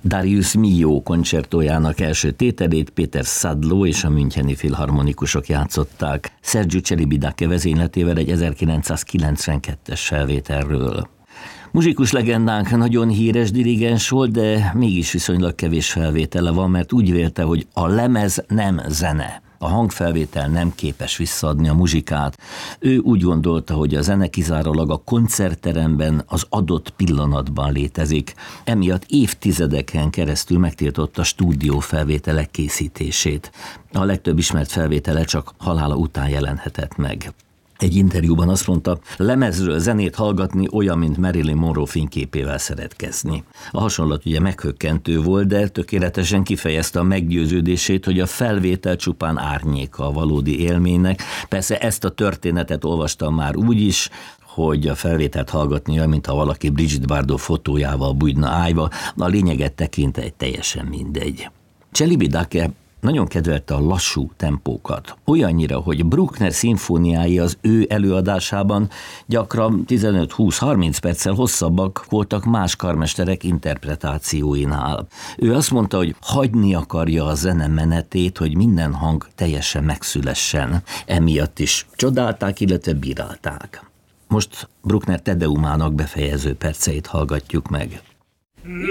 Darius Milhaud koncertójának első tételét Péter Szadló és a Müncheni Filharmonikusok játszották Sergiu Celibidache vezényletével egy 1992-es felvételről. Muzsikus legendánk nagyon híres dirigens volt, de mégis viszonylag kevés felvétele van, mert úgy vélte, hogy a lemez nem zene. A hangfelvétel nem képes visszaadni a muzsikát. Ő úgy gondolta, hogy a zene kizárólag a koncertteremben, az adott pillanatban létezik. Emiatt évtizedeken keresztül megtiltotta stúdiófelvételek készítését. A legtöbb ismert felvétele csak halála után jelenhetett meg. Egy interjúban azt mondta, lemezről zenét hallgatni olyan, mint Marilyn Monroe fényképével szeretkezni. A hasonlat ugye meghökkentő volt, de tökéletesen kifejezte a meggyőződését, hogy a felvétel csupán árnyéka a valódi élménynek. Persze ezt a történetet olvastam már úgy is, hogy a felvételt hallgatni olyan, mintha valaki Brigitte Bardot fotójával bújna ágyba, a lényeget tekintve teljesen mindegy. Celibidache nagyon kedvelte a lassú tempókat. Olyannyira, hogy Bruckner szimfóniái az ő előadásában gyakran 15-20-30 perccel hosszabbak voltak más karmesterek interpretációinál. Ő azt mondta, hogy hagyni akarja a zene menetét, hogy minden hang teljesen megszülessen. Emiatt is csodálták, illetve bírálták. Most Bruckner Te Deumának befejező perceit hallgatjuk meg.